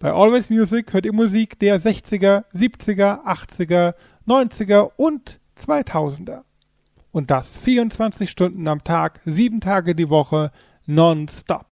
Bei Always Music hört ihr Musik der 60er, 70er, 80er, 90er und 2000er. Und das 24 Stunden am Tag, 7 Tage die Woche, nonstop.